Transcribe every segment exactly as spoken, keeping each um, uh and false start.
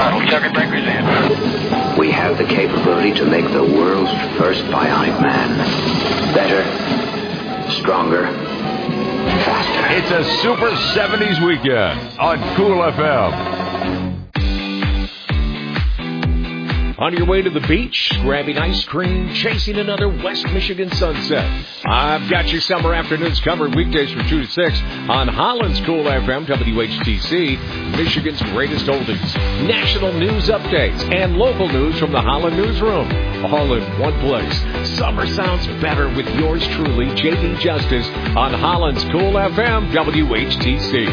throttle, checker breakers in. We have the capability to make the world's first bionic man. Better, stronger, faster. It's a Super seventies weekend on Cool F M. On your way to the beach, grabbing ice cream, chasing another West Michigan sunset. I've got your summer afternoons covered weekdays from two to six on Holland's Cool F M, W H T C, Michigan's greatest oldies, national news updates, and local news from the Holland Newsroom. All in one place. Summer sounds better with yours truly, J D Justice, on Holland's Cool F M, W H T C.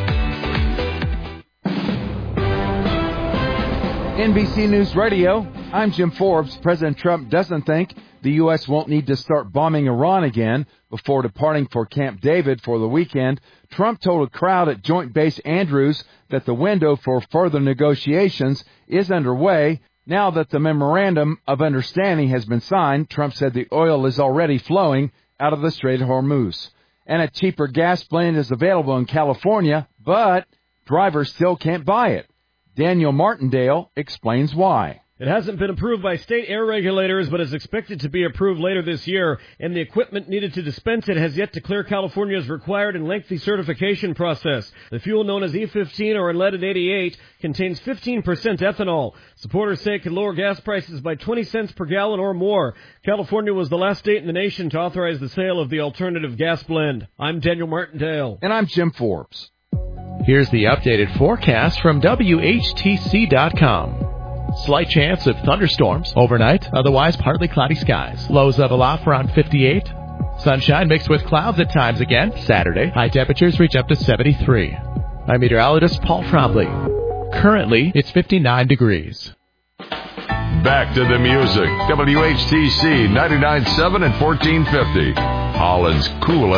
N B C News Radio, I'm Jim Forbes. President Trump doesn't think the U S won't need to start bombing Iran again before departing for Camp David for the weekend. Trump told a crowd at Joint Base Andrews that the window for further negotiations is underway. Now that the memorandum of understanding has been signed, Trump said the oil is already flowing out of the Strait of Hormuz. And a cheaper gas blend is available in California, but drivers still can't buy it. Daniel Martindale explains why. It hasn't been approved by state air regulators, but is expected to be approved later this year, and the equipment needed to dispense it has yet to clear California's required and lengthy certification process. The fuel known as E fifteen or unleaded eighty-eight contains fifteen percent ethanol. Supporters say it could lower gas prices by twenty cents per gallon or more. California was the last state in the nation to authorize the sale of the alternative gas blend. I'm Daniel Martindale. And I'm Jim Forbes. Here's the updated forecast from W H T C dot com. Slight chance of thunderstorms overnight, otherwise partly cloudy skies. Lows level off around fifty-eight. Sunshine mixed with clouds at times again. Saturday, high temperatures reach up to seventy-three. I'm meteorologist Paul Trombley. Currently, it's fifty-nine degrees. Back to the music. W H T C ninety-nine point seven and fourteen fifty. Holland's Cool